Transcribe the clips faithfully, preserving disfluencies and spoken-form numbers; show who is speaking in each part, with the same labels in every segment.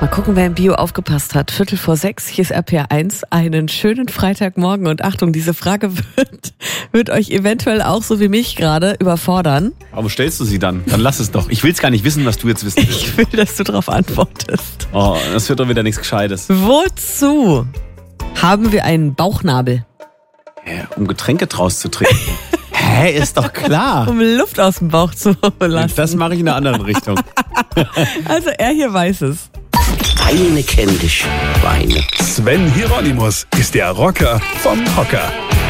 Speaker 1: Mal gucken, wer im Bio aufgepasst hat. Viertel vor sechs, hier ist R P R eins. Einen schönen Freitagmorgen. Und Achtung, diese Frage wird, wird euch eventuell auch so wie mich gerade überfordern.
Speaker 2: Aber stellst du sie dann? Dann lass es doch. Ich will es gar nicht wissen, was du jetzt wissen willst.
Speaker 1: Ich will, dass du darauf antwortest.
Speaker 2: Oh, das wird doch wieder nichts Gescheites.
Speaker 1: Wozu haben wir einen Bauchnabel?
Speaker 2: Ja, um Getränke draus zu trinken. Hä, ist doch klar.
Speaker 1: Um Luft aus dem Bauch zu lassen.
Speaker 2: Das mache ich in einer anderen Richtung.
Speaker 1: Also er hier weiß es.
Speaker 3: Weine kenn dich, Weine.
Speaker 4: Sven Hieronymus ist der Rocker vom Hocker.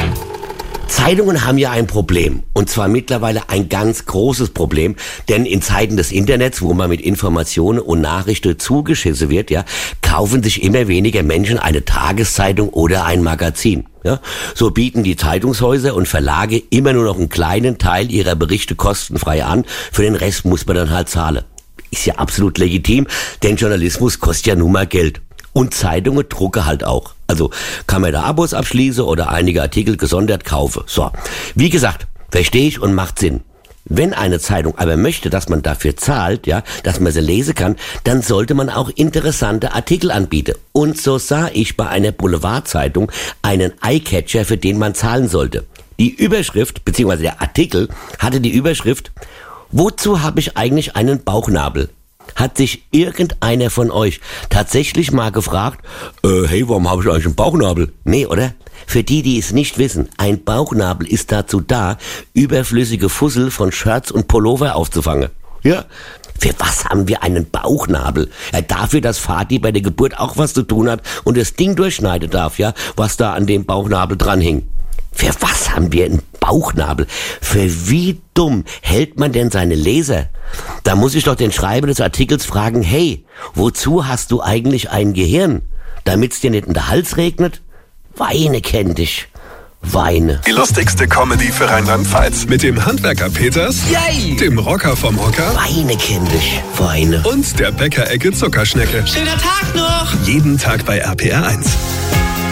Speaker 3: Zeitungen haben ja ein Problem. Und zwar mittlerweile ein ganz großes Problem. Denn in Zeiten des Internets, wo man mit Informationen und Nachrichten zugeschissen wird, ja, kaufen sich immer weniger Menschen eine Tageszeitung oder ein Magazin. Ja, so bieten die Zeitungshäuser und Verlage immer nur noch einen kleinen Teil ihrer Berichte kostenfrei an. Für den Rest muss man dann halt zahlen. Ist ja absolut legitim, denn Journalismus kostet ja nun mal Geld. Und Zeitungen drucken halt auch. Also kann man da Abos abschließen oder einige Artikel gesondert kaufen. So, wie gesagt, verstehe ich und macht Sinn. Wenn eine Zeitung aber möchte, dass man dafür zahlt, ja, dass man sie lesen kann, dann sollte man auch interessante Artikel anbieten. Und so sah ich bei einer Boulevardzeitung einen Eyecatcher, für den man zahlen sollte. Die Überschrift, beziehungsweise der Artikel, hatte die Überschrift: Wozu habe ich eigentlich einen Bauchnabel? Hat sich irgendeiner von euch tatsächlich mal gefragt, äh, hey, warum habe ich eigentlich einen Bauchnabel? Nee, oder? Für die, die es nicht wissen, ein Bauchnabel ist dazu da, überflüssige Fussel von Shirts und Pullover aufzufangen. Ja. Für was haben wir einen Bauchnabel? Ja, dafür, dass Vati bei der Geburt auch was zu tun hat und das Ding durchschneiden darf, ja, was da an dem Bauchnabel dran hing. Für was haben wir einen Bauchnabel? Für wie dumm hält man denn seine Leser? Da muss ich doch den Schreiber des Artikels fragen, hey, wozu hast du eigentlich ein Gehirn? Damit's dir nicht in den Hals regnet? Weine kenn dich. Weine.
Speaker 4: Die lustigste Comedy für Rheinland-Pfalz. Mit dem Handwerker Peters,
Speaker 3: Yay!
Speaker 4: dem Rocker vom Hocker
Speaker 3: Weine kenn dich. Weine.
Speaker 4: und der Bäckerecke Zuckerschnecke.
Speaker 5: Schöner Tag noch!
Speaker 4: Jeden Tag bei R P R eins.